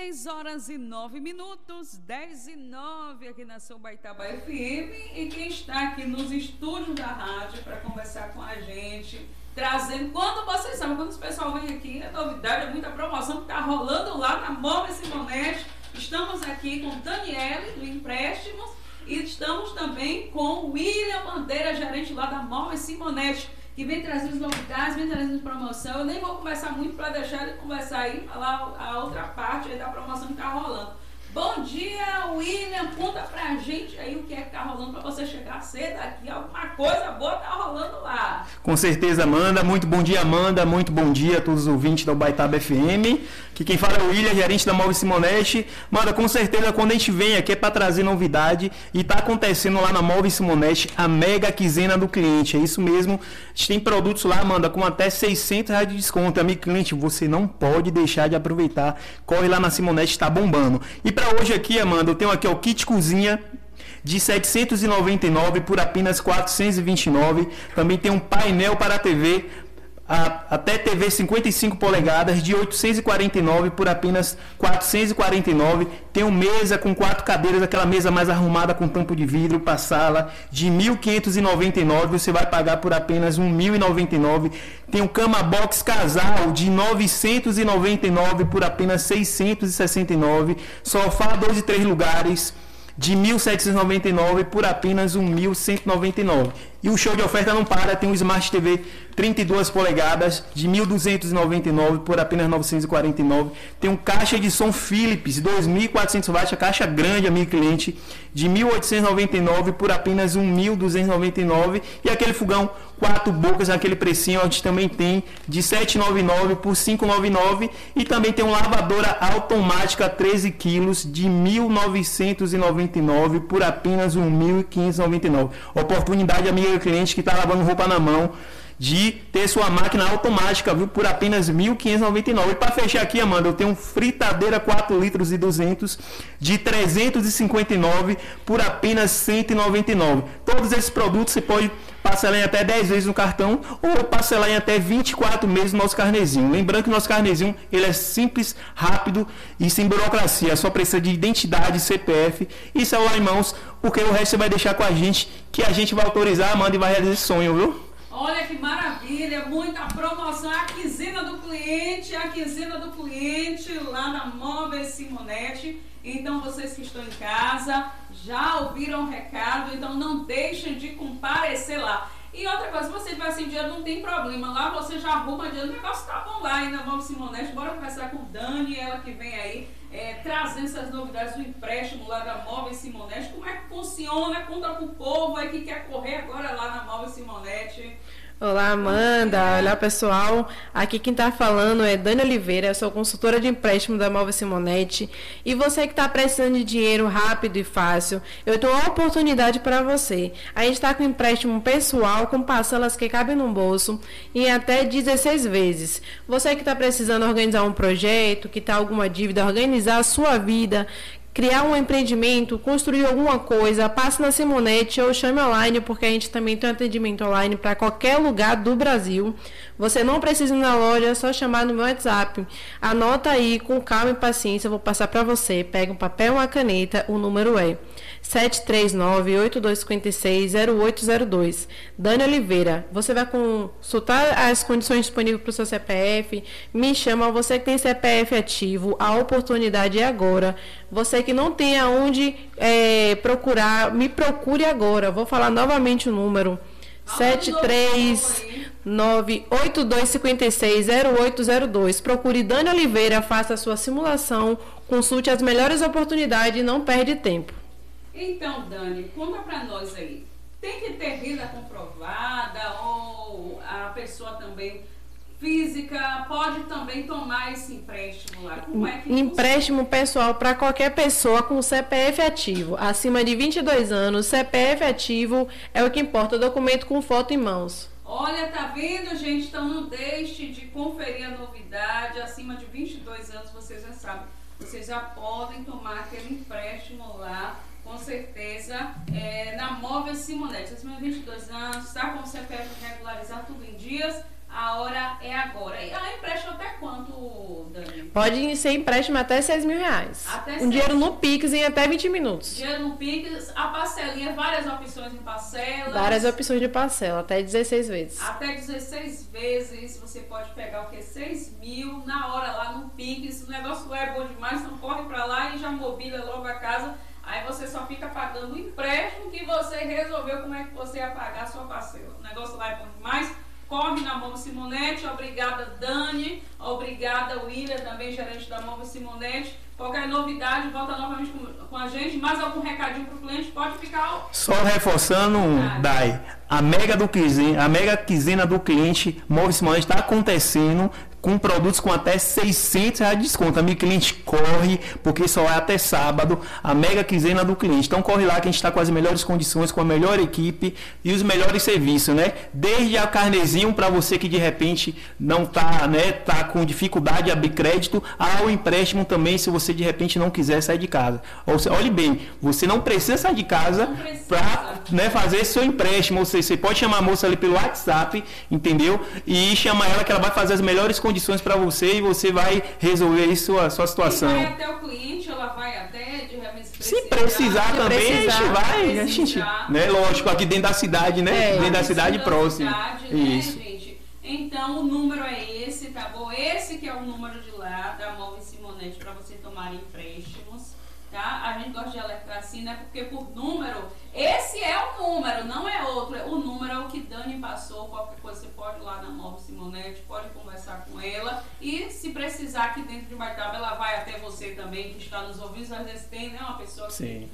10h09, 10h09 aqui na São Baitaba FM, e quem está aqui nos estúdios da rádio para conversar com a gente, trazendo, quando vocês sabem, quando o pessoal vem aqui, é novidade, é muita promoção que está rolando lá na Móveis Simonetti. Estamos aqui com Daniele do Empréstimos e estamos também com William Bandeira, gerente lá da Móveis Simonetti, que vem trazendo novidades, vem trazendo promoção. Eu nem vou conversar muito para deixar ele conversar aí, falar a outra parte aí da promoção que está rolando. Bom dia, William, conta pra gente aí o que é que tá rolando para você chegar cedo aqui, alguma coisa boa tá rolando lá. Com certeza, Amanda, muito bom dia, Amanda, muito bom dia a todos os ouvintes da Baitaba FM, que quem fala é o William, gerente da Móveis Simonetti. Amanda, com certeza, quando a gente vem aqui é para trazer novidade, e tá acontecendo lá na Móveis Simonetti a mega quinzena do cliente, é isso mesmo. A gente tem produtos lá, Amanda, com até R$600 de desconto. Amigo cliente, você não pode deixar de aproveitar, corre lá na Simonetti, tá bombando. E para hoje aqui, Amanda, eu tenho aqui o kit cozinha de R$799 por apenas R$429. Também tem um painel para a TV, até TV 55 polegadas, de R$849 por apenas R$449. Tem uma mesa com 4 cadeiras, aquela mesa mais arrumada com tampo de vidro para sala, de R$1.599, você vai pagar por apenas R$1.099. Tem um cama box casal de R$999 por apenas R$669. Sofá 2 e 3 lugares de R$1.799 por apenas R$1.199. E o show de oferta não para, tem um Smart TV 32 polegadas de R$1.299 por apenas R$949. Tem um caixa de som Philips 2.400 watts, a caixa grande, amigo cliente, de R$1.899 por apenas R$1.299. E aquele fogão 4 bocas, aquele precinho, a gente também tem de R$799 por R$599. E também tem uma lavadora automática 13 quilos de R$1.999 por apenas R$1.599. Oportunidade, amiga cliente que está lavando roupa na mão, de ter sua máquina automática, viu, por apenas R$1.599. E para fechar aqui, Amanda, eu tenho fritadeira 4 litros e 200 de R$359 por apenas R$199. Todos esses produtos você pode parcelar em até 10 vezes no cartão ou parcelar em até 24 meses no nosso carnezinho. Lembrando que o nosso carnezinho ele é simples, rápido e sem burocracia. Só precisa de identidade, CPF e celular em mãos, porque o resto você vai deixar com a gente, que a gente vai autorizar, Amanda, e vai realizar esse sonho, viu? Olha que maravilha, muita promoção, a quinzena do cliente lá na Móveis Simonetti. Então vocês que estão em casa já ouviram o recado, então não deixem de comparecer lá. E outra coisa, se você tiver sem dinheiro, não tem problema, lá você já arruma dinheiro, o negócio tá bom lá aí na Móveis Simonetti. Bora conversar com o Dani, ela que vem aí trazendo essas novidades do empréstimo lá da Móveis Simonetti. Como é que funciona? Conta pro povo aí que quer correr agora lá na Móveis Simonetti. Olá, Amanda. Olá, pessoal. Aqui quem está falando é Dani Oliveira, eu sou consultora de empréstimo da Móveis Simonetti. E você que está precisando de dinheiro rápido e fácil, eu tenho uma oportunidade para você. A gente está com empréstimo pessoal, com parcelas que cabem no bolso, em até 16 vezes. Você que está precisando organizar um projeto, que está alguma dívida, organizar a sua vida, criar um empreendimento, construir alguma coisa, passe na Simonetti ou chame online, porque a gente também tem um atendimento online para qualquer lugar do Brasil. Você não precisa ir na loja, é só chamar no meu WhatsApp. Anota aí com calma e paciência, eu vou passar para você. Pega um papel e uma caneta, o número é 739-8256-0802. Dani Oliveira, você vai consultar as condições disponíveis para o seu CPF, me chama, você que tem CPF ativo, a oportunidade é agora. Você que não tem aonde procurar, me procure agora. Vou falar novamente o número. 739-8256-0802. Procure Dani Oliveira, faça a sua simulação, consulte as melhores oportunidades e não perde tempo. Então, Dani, conta para nós aí. Tem que ter renda comprovada ou a pessoa também física pode também tomar esse empréstimo lá? Como é que empréstimo pessoal para qualquer pessoa com CPF ativo, acima de 22 anos, CPF ativo é o que importa, documento com foto em mãos. Olha, tá vendo, gente? Então não deixe de conferir a novidade, acima de 22 anos, vocês já sabem, vocês já podem tomar aquele empréstimo lá, com certeza, na Móveis Simonetti. Acima de 22 anos, está com o CPF regularizado, tudo em dias, A hora é agora. E ela empresta até quanto, Dani? Pode ser empréstimo até R$6.000. Até dinheiro no Pix em até 20 minutos. Dinheiro no Pix, a parcelinha, várias opções em parcelas. Várias opções de parcela, até 16 vezes. Até 16 vezes você pode pegar o que? 6 mil na hora lá no Pix. O negócio lá é bom demais, então corre pra lá e já mobília logo a casa. Aí você só fica pagando o empréstimo que você resolveu como é que você ia pagar a sua parcela. O negócio lá é bom demais. Corre na Móvel Simonete. Obrigada, Dani. Obrigada, William, também gerente da Móvel Simonete. Qualquer novidade, volta novamente com a gente. Mais algum recadinho para o cliente? Pode ficar. Só reforçando, Dai, a mega quinzena do cliente Móvel Simonete está acontecendo com produtos com até R$600 de desconto. A minha cliente corre, porque só é até sábado, a mega quinzena do cliente. Então corre lá que a gente está com as melhores condições, com a melhor equipe e os melhores serviços, né? Desde a carnezinho para você que de repente não está, né, tá com dificuldade de abrir crédito, ao empréstimo também, se você de repente não quiser sair de casa. Olhe bem, você não precisa sair de casa para, né, fazer seu empréstimo. Ou seja, você pode chamar a moça ali pelo WhatsApp, entendeu? E chamar ela que ela vai fazer as melhores condições para você e você vai resolver isso, a sua situação. E vai até o cliente, ela vai até, de repente, se precisar também, a gente vai, né? Lógico, aqui dentro da cidade, né? Dentro da cidade próxima. Isso. Né, gente? Então, o número é esse, tá bom? Esse que é o número de lá, da Móvel Simonete, para você tomar empréstimos, tá? A gente gosta de alertar assim, né? Porque por número, esse é o número, não é outro. O número é o que Dani passou. Qualquer coisa, você pode ir lá na Móvel Simonete, pode conversar com ela. E se precisar, aqui dentro de Baitaba, ela vai até você também, que está nos ouvindo. Às vezes tem, né, uma pessoa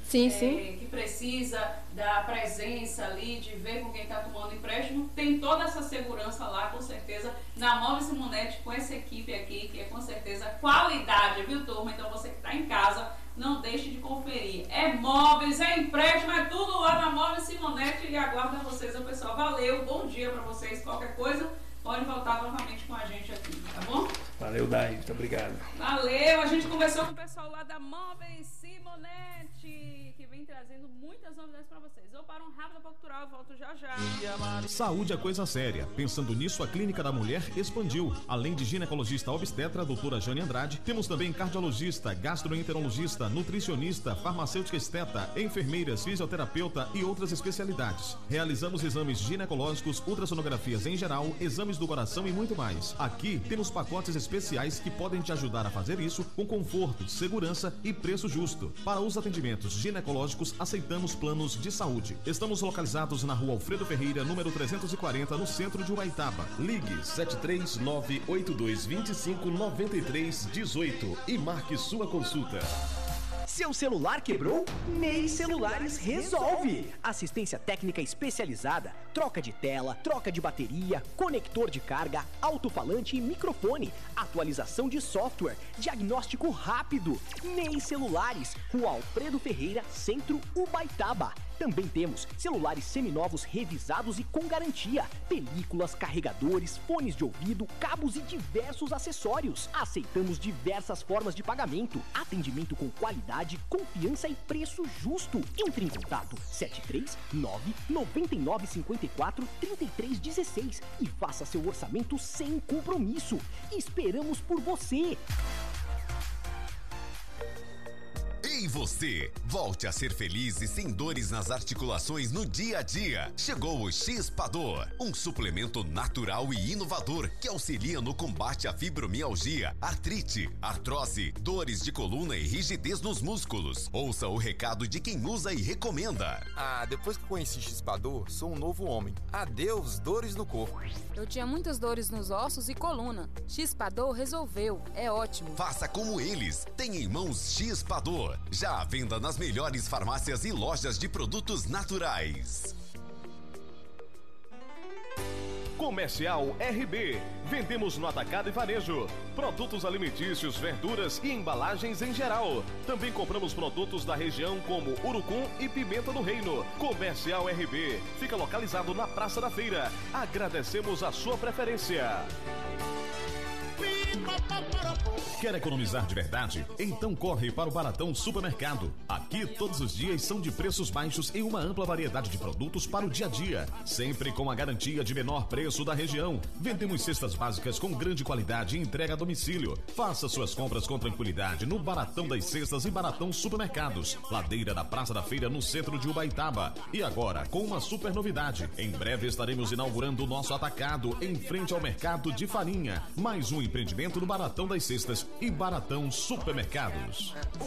que precisa da presença ali, de ver com quem está tomando empréstimo. Tem toda essa segurança lá, com certeza, na Móvel Simonete, com essa equipe aqui, que é com certeza qualidade, viu, turma? Então você que está em casa, não deixe de conferir. É móveis, é empréstimo, é tudo lá na Móvel Simonete e aguarda vocês, pessoal. Valeu, bom dia para vocês. Qualquer coisa, pode voltar novamente com a gente aqui, tá bom? Valeu, Dai, muito obrigado. Valeu, a gente conversou com o pessoal lá da Móveis Simonete, que vem trazendo muitas novidades para vocês. Vou para um rápido cultural, eu volto já já. Saúde é coisa séria. Pensando nisso, a Clínica da Mulher expandiu. Além de ginecologista obstetra, doutora Jane Andrade, temos também cardiologista, gastroenterologista, nutricionista, farmacêutica esteta, enfermeiras, fisioterapeuta e outras especialidades. Realizamos exames ginecológicos, ultrassonografias em geral, exames do coração e muito mais. Aqui temos pacotes especiais que podem te ajudar a fazer isso com conforto, segurança e preço justo. Para os atendimentos ginecológicos, aceitamos planos de saúde. Estamos localizados na Rua Alfredo Ferreira, número 340, no centro de Ubaitaba. Ligue 73982259318 e marque sua consulta. Seu celular quebrou? Ney Celulares resolve! Assistência técnica especializada, troca de tela, troca de bateria, conector de carga, alto-falante e microfone, atualização de software, diagnóstico rápido. Ney Celulares, Rua Alfredo Ferreira, Centro, Ubaitaba. Também temos celulares seminovos revisados e com garantia, películas, carregadores, fones de ouvido, cabos e diversos acessórios. Aceitamos diversas formas de pagamento, atendimento com qualidade, confiança e preço justo. Entre em contato 739-9954-3316 e faça seu orçamento sem compromisso. Esperamos por você! E você, volte a ser feliz e sem dores nas articulações no dia a dia. Chegou o Xpador, um suplemento natural e inovador que auxilia no combate à fibromialgia, artrite, artrose, dores de coluna e rigidez nos músculos. Ouça o recado de quem usa e recomenda. Depois que conheci Xpador, sou um novo homem. Adeus dores no corpo. Eu tinha muitas dores nos ossos e coluna. Xpador resolveu, é ótimo. Faça como eles, tem em mãos Xpador. Já à venda nas melhores farmácias e lojas de produtos naturais. Comercial RB. Vendemos no atacado e varejo. Produtos alimentícios, verduras e embalagens em geral. Também compramos produtos da região como urucum e pimenta do reino. Comercial RB. Fica localizado na Praça da Feira. Agradecemos a sua preferência. Quer economizar de verdade? Então corre para o Baratão Supermercado. Aqui todos os dias são de preços baixos e uma ampla variedade de produtos para o dia a dia. Sempre com a garantia de menor preço da região. Vendemos cestas básicas com grande qualidade e entrega a domicílio. Faça suas compras com tranquilidade no Baratão das Cestas e Baratão Supermercados. Ladeira da Praça da Feira no centro de Ubaitaba. E agora com uma super novidade. Em breve estaremos inaugurando o nosso atacado em frente ao mercado de farinha. Mais um empreendimento no Baratão das Cestas e Baratão Supermercados.